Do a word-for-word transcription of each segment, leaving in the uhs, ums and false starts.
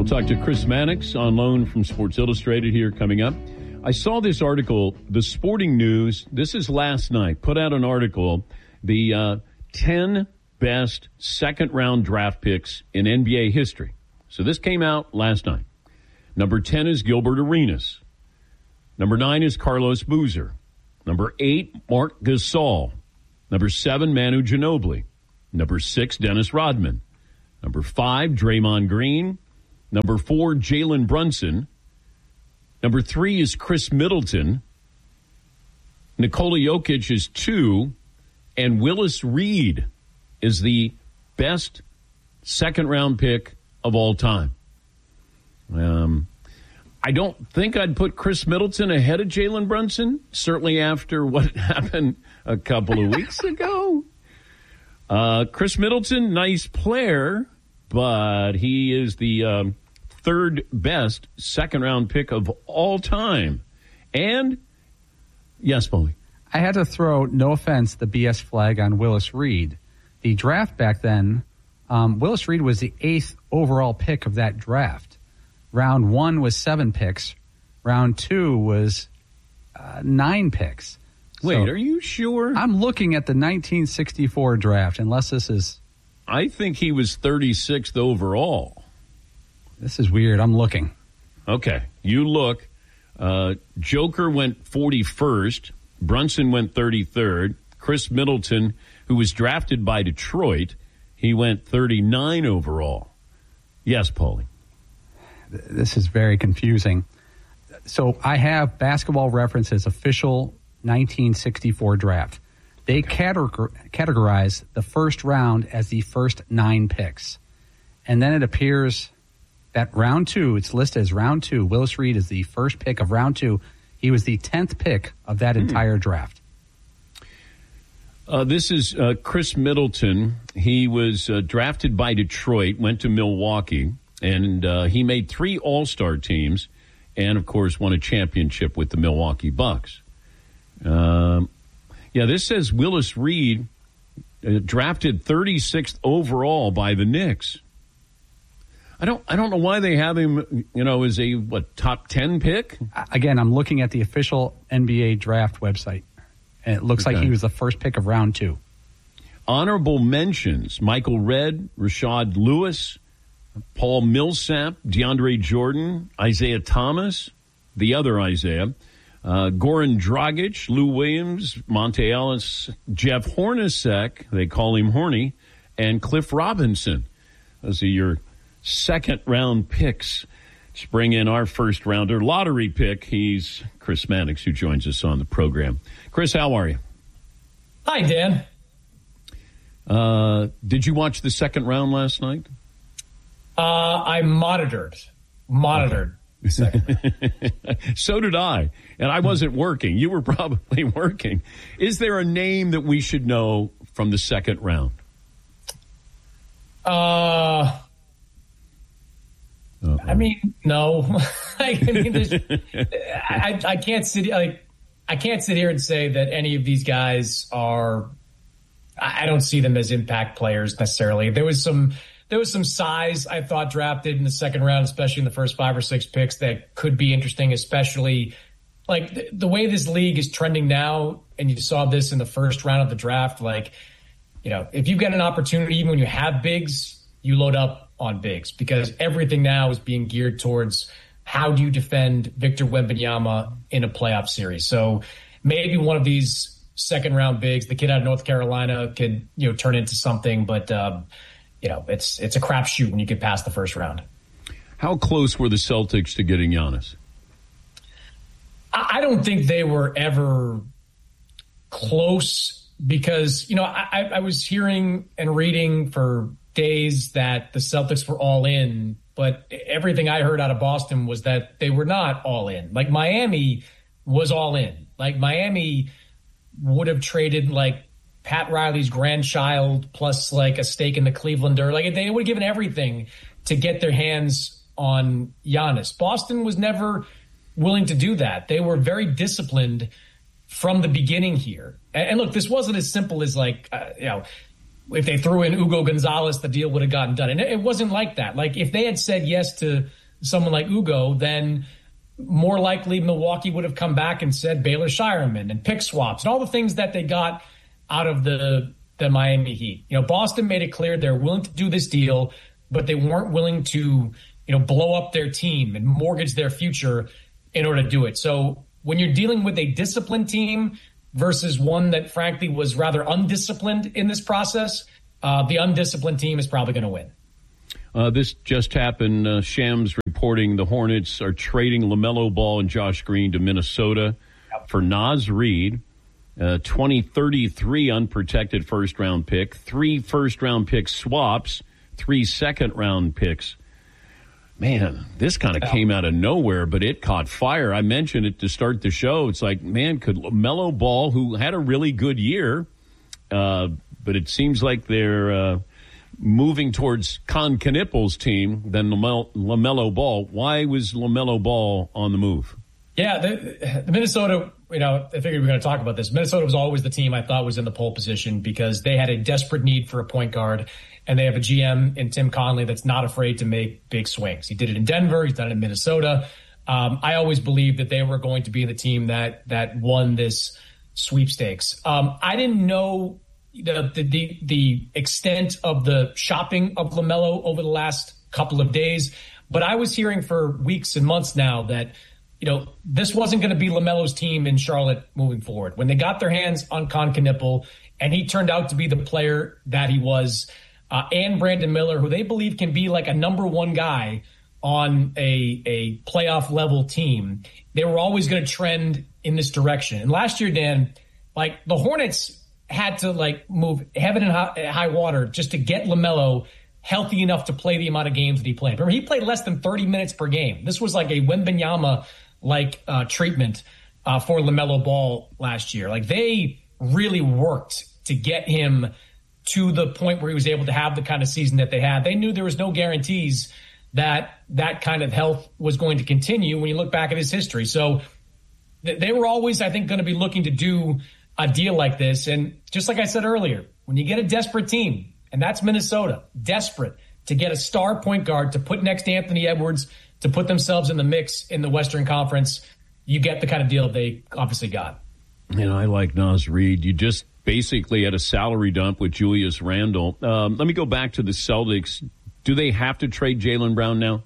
talk to Chris Mannix on loan from Sports Illustrated here coming up. I saw this article, The Sporting News, this is last night, put out an article, the uh, ten best second-round draft picks in N B A history. So this came out last night. Number ten is Gilbert Arenas. Number nine is Carlos Boozer. Number eight, Marc Gasol. Number seven, Manu Ginobili. Number six, Dennis Rodman. Number five, Draymond Green. Number four, Jalen Brunson. Number three is Chris Middleton. Nikola Jokic is two. And Willis Reed is the best second-round pick of all time. Um, I don't think I'd put Chris Middleton ahead of Jalen Brunson, certainly after what happened a couple of weeks ago. Uh, Chris Middleton, nice player, but he is the um, third best second-round pick of all time. And, yes, Paulie. I had to throw, no offense, the B S flag on Willis Reed. The draft back then, um, Willis Reed was the eighth overall pick of that draft. Round one was seven picks. Round two was uh, nine picks. Wait, so are you sure? I'm looking at the nineteen sixty-four draft, unless this is... I think he was thirty-sixth overall. This is weird. I'm looking. Okay, you look. Uh, Joker went forty-first. Brunson went thirty-third. Chris Middleton, who was drafted by Detroit, he went thirty-nine overall. Yes, Paulie. This is very confusing. So I have Basketball Reference's official nineteen sixty-four draft. They categor- categorize the first round as the first nine picks. And then it appears that round two, it's listed as round two. Willis Reed is the first pick of round two. He was the tenth pick of that entire hmm. draft. Uh, this is uh, Chris Middleton. He was uh, drafted by Detroit, went to Milwaukee, and uh, he made three All-Star teams and, of course, won a championship with the Milwaukee Bucks. Um, yeah, this says Willis Reed uh, drafted thirty-sixth overall by the Knicks. I don't I don't know why they have him, you know, as a, what, top ten pick? Again, I'm looking at the official N B A draft website, and it looks okay. like he was the first pick of round two. Honorable mentions, Michael Redd, Rashad Lewis, Paul Millsap, DeAndre Jordan, Isaiah Thomas, the other Isaiah, uh, Goran Dragic, Lou Williams, Monte Ellis, Jeff Hornacek, they call him Horny, and Cliff Robinson. Those are your second-round picks. Let's bring in our first-rounder lottery pick. He's Chris Mannix, who joins us on the program. Chris, how are you? Hi, Dan. Uh, did you watch the second round last night? Uh, I monitored. Monitored. Okay. So did I. And I wasn't working. You were probably working. Is there a name that we should know from the second round? Uh... Uh-oh. I mean, no. I mean, I, I can't sit like I can't sit here and say that any of these guys are. I don't see them as impact players necessarily. There was some there was some size I thought drafted in the second round, especially in the first five or six picks, that could be interesting. Especially like the, the way this league is trending now, and you saw this in the first round of the draft. Like, you know, if you've got an opportunity, even when you have bigs, you load up on bigs, because everything now is being geared towards how do you defend Victor Wembanyama in a playoff series. So maybe one of these second round bigs, the kid out of North Carolina, could, you know, turn into something, but um, you know, it's it's a crapshoot when you get past the first round. How close were the Celtics to getting Giannis? I don't think they were ever close, because, you know, I, I was hearing and reading for days that the Celtics were all in, but everything I heard out of Boston was that they were not all in. Like, Miami was all in. Like, Miami would have traded like Pat Riley's grandchild plus like a stake in the Clevelander. Like, they would have given everything to get their hands on Giannis. Boston was never willing to do that. They were very disciplined from the beginning here. And, and look, this wasn't as simple as like, uh, you know, if they threw in Hugo Gonzalez, the deal would have gotten done. And it wasn't like that. Like if they had said yes to someone like Hugo, then more likely Milwaukee would have come back and said Baylor Shireman and pick swaps and all the things that they got out of the, the Miami Heat. You know, Boston made it clear they're willing to do this deal, but they weren't willing to, you know, blow up their team and mortgage their future in order to do it. So when you're dealing with a disciplined team versus one that frankly was rather undisciplined in this process, uh, the undisciplined team is probably going to win. Uh, this just happened. Uh, Shams reporting the Hornets are trading LaMelo Ball and Josh Green to Minnesota yep. for Naz Reid, uh, twenty thirty-three unprotected first-round pick, three first-round pick swaps, three second-round picks. Man, this kind of yeah. came out of nowhere, but it caught fire. I mentioned it to start the show. It's like, man, could LaMelo Ball, who had a really good year, uh, but it seems like they're uh, moving towards Con Knippel's team than LaMelo, LaMelo Ball. Why was LaMelo Ball on the move? Yeah, the, the Minnesota, you know, I figured we were going to talk about this. Minnesota was always the team I thought was in the pole position because they had a desperate need for a point guard. And they have a G M in Tim Connelly that's not afraid to make big swings. He did it in Denver. He's done it in Minnesota. Um, I always believed that they were going to be the team that that won this sweepstakes. Um, I didn't know the, the the the extent of the shopping of LaMelo over the last couple of days, but I was hearing for weeks and months now that, you know, this wasn't going to be LaMelo's team in Charlotte moving forward. When they got their hands on Con Knippel, and he turned out to be the player that he was. Uh, and Brandon Miller, who they believe can be like a number one guy on a a playoff level team, they were always going to trend in this direction. And last year, Dan, like the Hornets had to like move heaven and high, high water just to get LaMelo healthy enough to play the amount of games that he played. Remember, he played less than thirty minutes per game. This was like a Wembanyama like uh, treatment uh, for LaMelo Ball last year. Like they really worked to get him to the point where he was able to have the kind of season that they had. They knew there was no guarantees that that kind of health was going to continue when you look back at his history. So th- they were always, I think, going to be looking to do a deal like this. And just like I said earlier, when you get a desperate team, and that's Minnesota, desperate to get a star point guard to put next to Anthony Edwards, to put themselves in the mix in the Western Conference, you get the kind of deal they obviously got. And I like Naz Reid. You just basically at a salary dump with Julius Randle. Um, let me go back to the Celtics. Do they have to trade Jaylen Brown now?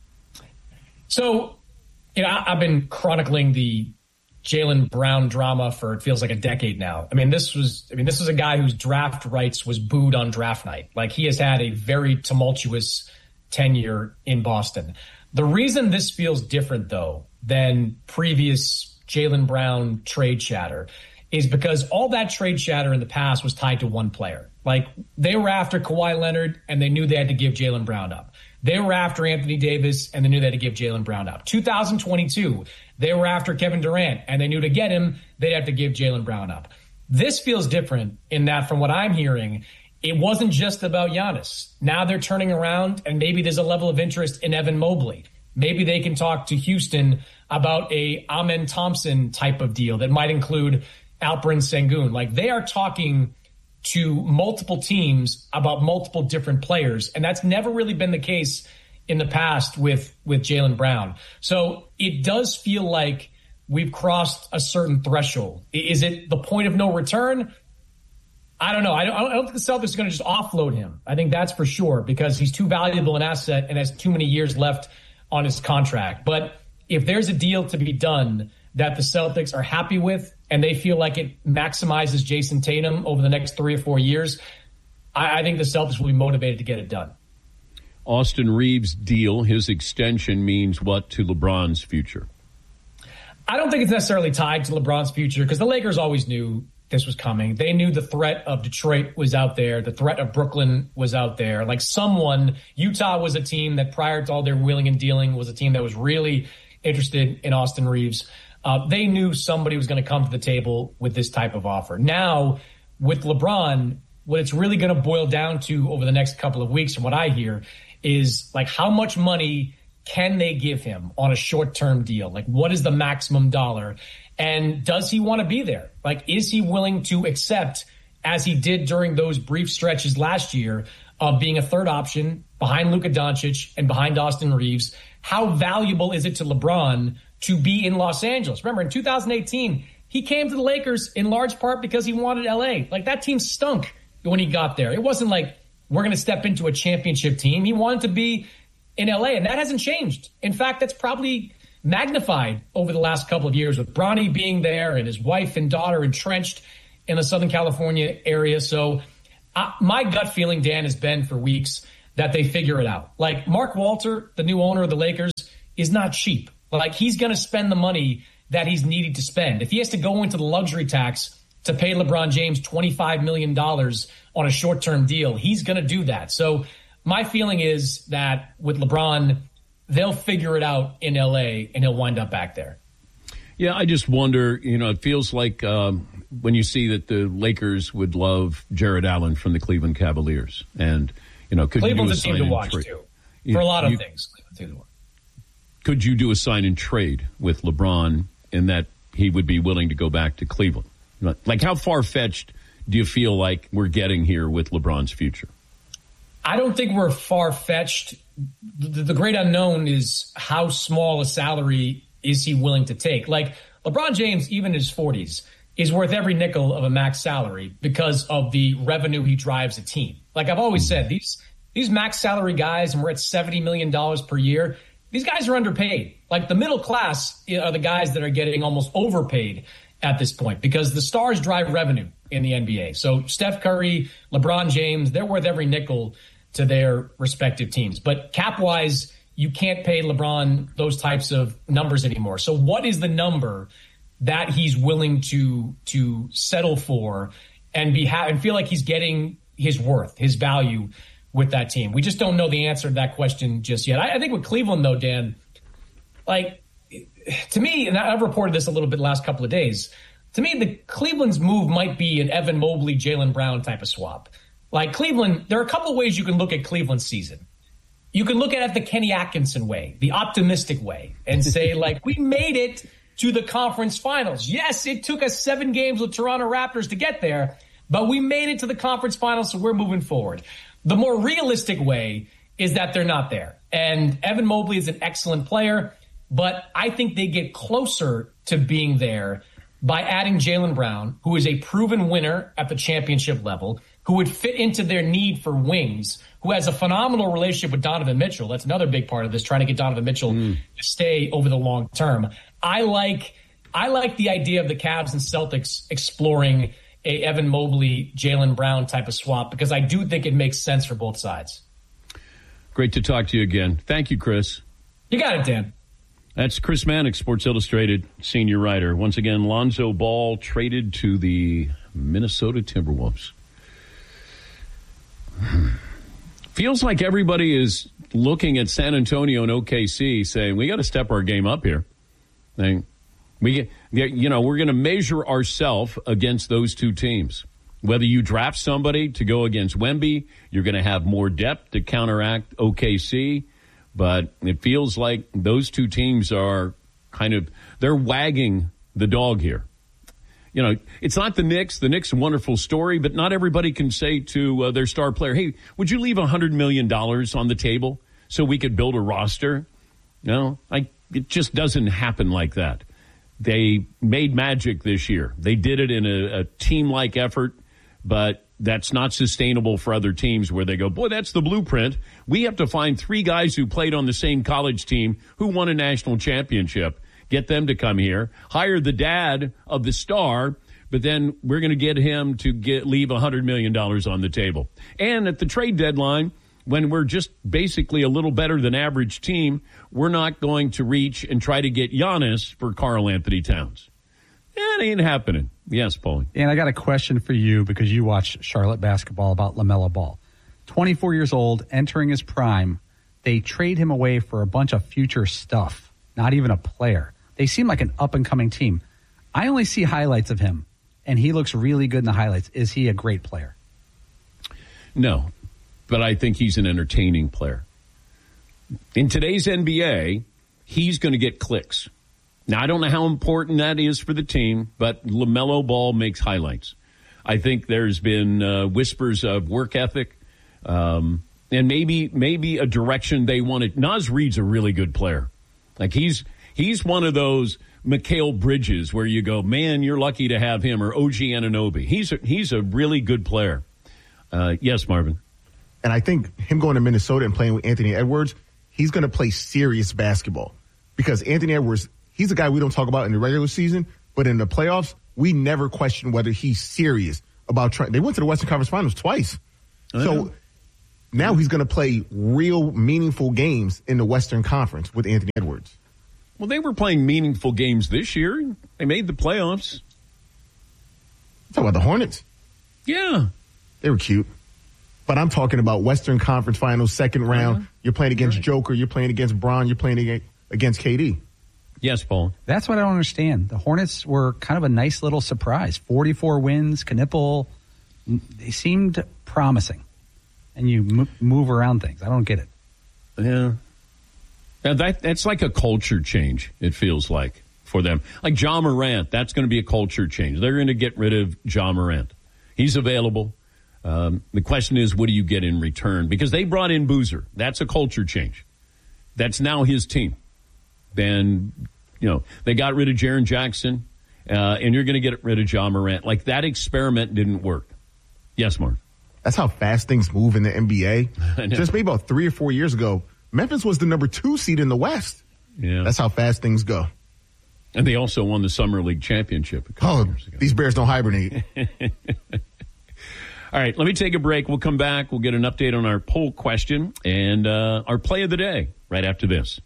So, you know, I, I've been chronicling the Jaylen Brown drama for it feels like a decade now. I mean, this was I mean, this was a guy whose draft rights was booed on draft night. Like he has had a very tumultuous tenure in Boston. The reason this feels different, though, than previous Jaylen Brown trade chatter is because all that trade chatter in the past was tied to one player. Like they were after Kawhi Leonard and they knew they had to give Jaylen Brown up. They were after Anthony Davis and they knew they had to give Jaylen Brown up. two thousand twenty-two, they were after Kevin Durant and they knew to get him, they'd have to give Jaylen Brown up. This feels different in that from what I'm hearing, it wasn't just about Giannis. Now they're turning around and maybe there's a level of interest in Evan Mobley. Maybe they can talk to Houston about a Amen Thompson type of deal that might include Alperen Sengun. Like they are talking to multiple teams about multiple different players. And that's never really been the case in the past with, with Jaylen Brown. So it does feel like we've crossed a certain threshold. Is it the point of no return? I don't know. I don't, I don't think the Celtics are going to just offload him. I think that's for sure because he's too valuable an asset and has too many years left on his contract. But if there's a deal to be done that the Celtics are happy with and they feel like it maximizes Jason Tatum over the next three or four years, I, I think the Celtics will be motivated to get it done. Austin Reeves' deal, his extension means what to LeBron's future? I don't think it's necessarily tied to LeBron's future because the Lakers always knew this was coming. They knew the threat of Detroit was out there. The threat of Brooklyn was out there. Like someone, Utah was a team that prior to all their wheeling and dealing was a team that was really interested in Austin Reeves. Uh, they knew somebody was going to come to the table with this type of offer. Now, with LeBron, what it's really going to boil down to over the next couple of weeks, from what I hear, is like how much money can they give him on a short-term deal? Like what is the maximum dollar? And does he want to be there? Like, is he willing to accept as he did during those brief stretches last year of being a third option behind Luka Doncic and behind Austin Reeves, how valuable is it to LeBron to be in Los Angeles? Remember, in two thousand eighteen, he came to the Lakers in large part because he wanted L A. Like, that team stunk when he got there. It wasn't like, we're going to step into a championship team. He wanted to be in L A, and that hasn't changed. In fact, that's probably magnified over the last couple of years with Bronny being there and his wife and daughter entrenched in the Southern California area. So uh, my gut feeling, Dan, has been for weeks that they figure it out. Like, Mark Walter, the new owner of the Lakers, is not cheap. Like, he's going to spend the money that he's needed to spend. If he has to go into the luxury tax to pay LeBron James twenty-five million dollars on a short-term deal, he's going to do that. So my feeling is that with LeBron, they'll figure it out in L A and he'll wind up back there. Yeah, I just wonder, you know, it feels like um, when you see that the Lakers would love Jared Allen from the Cleveland Cavaliers. And, you know, could Cleveland's you do a, a team to watch, tra- too, you, for a lot of you, things. Cleveland's a team to watch. Could you do a sign and trade with LeBron in that he would be willing to go back to Cleveland? Like, how far-fetched do you feel like we're getting here with LeBron's future? I don't think we're far-fetched. The, the great unknown is how small a salary is he willing to take. Like, LeBron James, even in his forties, is worth every nickel of a max salary because of the revenue he drives a team. Like I've always said, these these max salary guys, and we're at seventy million dollars per year, these guys are underpaid. Like, the middle class are the guys that are getting almost overpaid at this point because the stars drive revenue in the N B A. So Steph Curry, LeBron James, they're worth every nickel to their respective teams. But cap-wise, you can't pay LeBron those types of numbers anymore. So what is the number that he's willing to to settle for and be ha- and feel like he's getting his worth, his value with that team? We just don't know the answer to that question just yet. I, I think with Cleveland, though, Dan, like, to me, and I've reported this a little bit the last couple of days, to me, the Cleveland's move might be an Evan Mobley, Jaylen Brown type of swap. Like, Cleveland, there are a couple of ways you can look at Cleveland's season. You can look at it the Kenny Atkinson way, the optimistic way, and say, like, we made it to the conference finals. Yes, it took us seven games with Toronto Raptors to get there, but we made it to the conference finals, so we're moving forward. The more realistic way is that they're not there. And Evan Mobley is an excellent player, but I think they get closer to being there by adding Jaylen Brown, who is a proven winner at the championship level, who would fit into their need for wings, who has a phenomenal relationship with Donovan Mitchell. That's another big part of this, trying to get Donovan Mitchell mm. to stay over the long term. I like I like the idea of the Cavs and Celtics exploring a Evan Mobley, Jaylen Brown type of swap because I do think it makes sense for both sides. Great to talk to you again. Thank you, Chris. You got it, Dan. That's Chris Mannix, Sports Illustrated senior writer. Once again, Lonzo Ball traded to the Minnesota Timberwolves. Feels like everybody is looking at San Antonio and O K C saying, we got to step our game up here. And we, you know, we're going to measure ourselves against those two teams. Whether you draft somebody to go against Wemby, you're going to have more depth to counteract O K C. But it feels like those two teams are kind of, they're wagging the dog here. You know, it's not the Knicks. The Knicks, a wonderful story, but not everybody can say to uh, their star player, hey, would you leave one hundred million dollars on the table so we could build a roster? No, I, it just doesn't happen like that. They made magic this year. They did it in a, a team-like effort, but that's not sustainable for other teams where they go, boy, that's the blueprint. We have to find three guys who played on the same college team who won a national championship. Get them to come here, hire the dad of the star, but then we're going to get him to get leave one hundred million dollars on the table. And at the trade deadline, when we're just basically a little better than average team, we're not going to reach and try to get Giannis for Karl Anthony Towns. That ain't happening. Yes, Paulie. And I got a question for you because you watch Charlotte basketball about LaMelo Ball. twenty-four years old, entering his prime. They trade him away for a bunch of future stuff, not even a player. They seem like an up-and-coming team. I only see highlights of him, and he looks really good in the highlights. Is he a great player? No, but I think he's an entertaining player. In today's N B A, he's going to get clicks. Now, I don't know how important that is for the team, but LaMelo Ball makes highlights. I think there's been uh, whispers of work ethic, um, and maybe maybe a direction they wanted. Naz Reid's a really good player. Like he's he's one of those Mikal Bridges where you go, man, you're lucky to have him, or O G Anunoby. He's a, he's a really good player. Uh, yes, Marvin. And I think him going to Minnesota and playing with Anthony Edwards, he's going to play serious basketball because Anthony Edwards, he's a guy we don't talk about in the regular season, but in the playoffs, we never question whether he's serious about trying. They went to the Western Conference Finals twice. So now he's going to play real meaningful games in the Western Conference with Anthony Edwards. Well, they were playing meaningful games this year. They made the playoffs. Talk about the Hornets. Yeah. They were cute. But I'm talking about Western Conference Finals, second round. Uh-huh. You're playing against right. Joker. You're playing against Bron. You're playing against K D. Yes, Paul. That's what I don't understand. The Hornets were kind of a nice little surprise. forty-four wins, Knipple. They seemed promising. And you move around things. I don't get it. Yeah. Now that that's like a culture change, it feels like, for them. Like Ja Morant, that's going to be a culture change. They're going to get rid of Ja Morant. He's available. Um, the question is, what do you get in return? Because they brought in Boozer. That's a culture change. That's now his team. Then, you know, they got rid of Jaren Jackson, uh, and you're going to get rid of Ja Morant. Like, that experiment didn't work. Yes, Mark. That's how fast things move in the N B A. Just maybe about three or four years ago, Memphis was the number two seed in the West. Yeah. That's how fast things go. And they also won the Summer League championship a couple oh, years ago. These Bears don't hibernate. All right, let me take a break. We'll come back. We'll get an update on our poll question and uh, our play of the day right after this.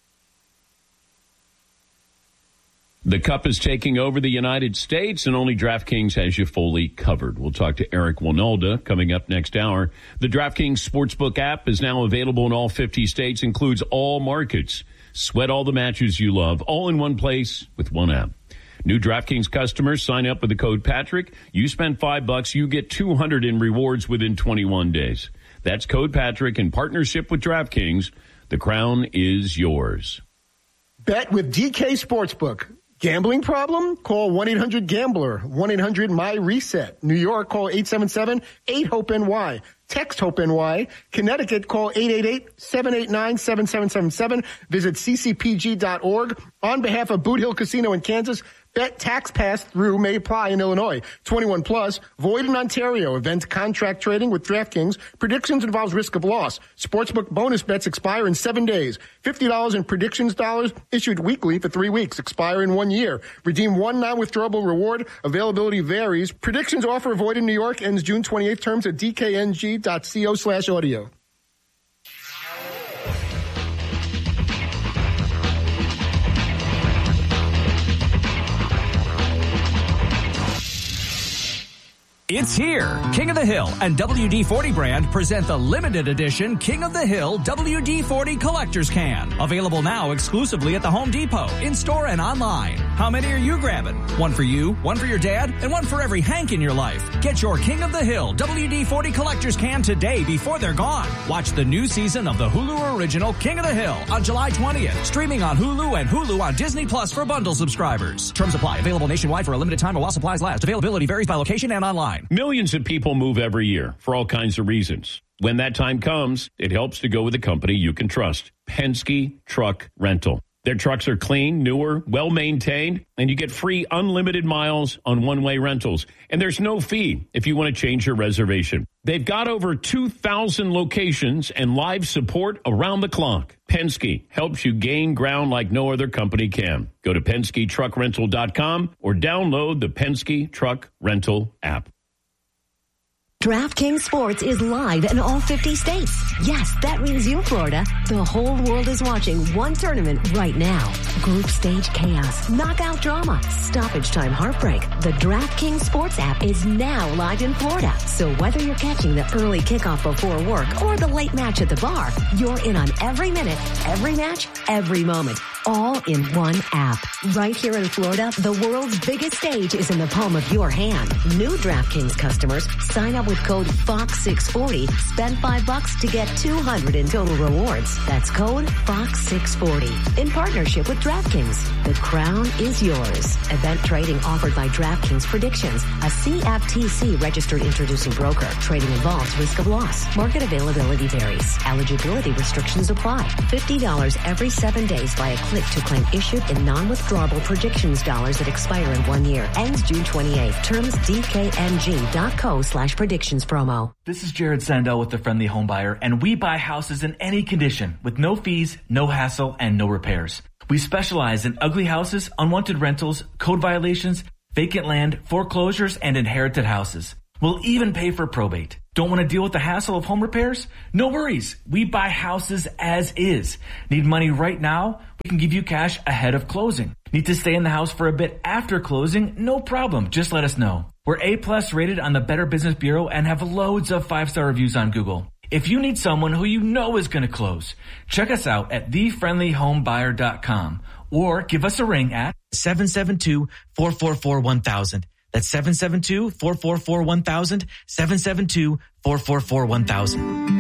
The Cup is taking over the United States, and only DraftKings has you fully covered. We'll talk to Eric Winalda coming up next hour. The DraftKings Sportsbook app is now available in all fifty states, includes all markets. Sweat all the matches you love, all in one place with one app. New DraftKings customers sign up with the code Patrick. You spend five bucks, you get two hundred in rewards within twenty-one days. That's code Patrick in partnership with DraftKings. The crown is yours. Bet with D K Sportsbook. Gambling problem? Call one eight hundred gambler, one eight hundred my reset. New York, call eight seven seven eight hope N Y. Text HOPE-NY. Connecticut, call eight eight eight seven eight nine seven seven seven seven. Visit c c p g dot org. On behalf of Boot Hill Casino in Kansas, bet tax pass through may apply in Illinois. twenty-one plus, void in Ontario. Event contract trading with DraftKings. Predictions involves risk of loss. Sportsbook bonus bets expire in seven days. fifty dollars in predictions dollars issued weekly for three weeks. Expire in one year. Redeem one non-withdrawable reward. Availability varies. Predictions offer void in New York. Ends June twenty-eighth. Terms at d k n g dot co slash audio. It's here. King of the Hill and W D forty brand present the limited edition King of the Hill W D forty Collector's Can. Available now exclusively at the Home Depot, in-store and online. How many are you grabbing? One for you, one for your dad, and one for every Hank in your life. Get your King of the Hill W D forty Collector's Can today before they're gone. Watch the new season of the Hulu original King of the Hill on July twentieth. Streaming on Hulu and Hulu on Disney Plus for bundle subscribers. Terms apply. Available nationwide for a limited time while supplies last. Availability varies by location and online. Millions of people move every year for all kinds of reasons. When that time comes, it helps to go with a company you can trust. Penske Truck Rental. Their trucks are clean, newer, well-maintained, and you get free unlimited miles on one-way rentals. And there's no fee if you want to change your reservation. They've got over two thousand locations and live support around the clock. Penske helps you gain ground like no other company can. Go to Penske Truck Rental dot com or download the Penske Truck Rental app. DraftKings Sports is live in all fifty states. Yes, that means you, Florida. The whole world is watching one tournament right now. Group stage chaos, knockout drama, stoppage time heartbreak. The DraftKings Sports app is now live in Florida. So whether you're catching the early kickoff before work or the late match at the bar, you're in on every minute, every match, every moment, all in one app. Right here in Florida, the world's biggest stage is in the palm of your hand. New DraftKings customers sign up with code Fox six forty, spend five bucks to get two hundred in total rewards. That's code Fox six forty. In partnership with DraftKings, the crown is yours. Event trading offered by DraftKings Predictions, a C F T C registered introducing broker. Trading involves risk of loss. Market availability varies. Eligibility restrictions apply. fifty dollars every seven days via click to claim issued in non-withdrawable predictions dollars that expire in one year. Ends June twenty-eighth. Terms D K N G dot co slash predictions promo. This is Jared Sandell with The Friendly Home Buyer, and we buy houses in any condition with no fees, no hassle, and no repairs. We specialize in ugly houses, unwanted rentals, code violations, vacant land, foreclosures, and inherited houses. We'll even pay for probate. Don't want to deal with the hassle of home repairs? No worries. We buy houses as is. Need money right now? We can give you cash ahead of closing. Need to stay in the house for a bit after closing? No problem. Just let us know. We're A-plus rated on the Better Business Bureau and have loads of five-star reviews on Google. If you need someone who you know is going to close, check us out at the friendly home buyer dot com or give us a ring at seven seven two, four four four, one thousand. That's seven seven two, four four four, one thousand, seven seven two, four four four, one thousand.